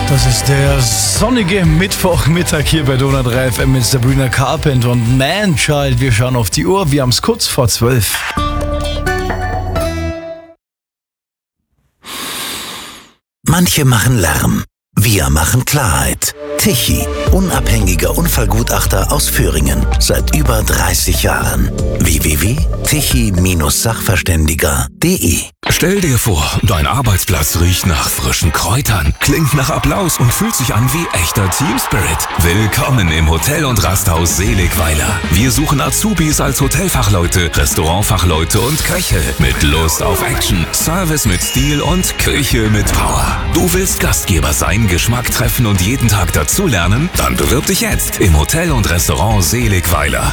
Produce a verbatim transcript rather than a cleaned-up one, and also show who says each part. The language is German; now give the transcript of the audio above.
Speaker 1: Das ist der sonnige Mittwochmittag hier bei Donau drei F M mit Sabrina Carpenter und Man-Child. Wir schauen auf die Uhr, wir haben es kurz vor zwölf.
Speaker 2: Manche machen Lärm, wir machen Klarheit. Tichy, unabhängiger Unfallgutachter aus Föhringen, seit über dreißig Jahren. w w w punkt tichy Sachverständiger punkt de.
Speaker 3: Stell dir vor, dein Arbeitsplatz riecht nach frischen Kräutern, klingt nach Applaus und fühlt sich an wie echter Teamspirit. Willkommen im Hotel- und Rasthaus Seligweiler. Wir suchen Azubis als Hotelfachleute, Restaurantfachleute und Köche mit Lust auf Action, Service mit Stil und Küche mit Power. Du willst Gastgeber sein, Geschmack treffen und jeden Tag dazulernen? Dann bewirb dich jetzt im Hotel und Restaurant Seligweiler.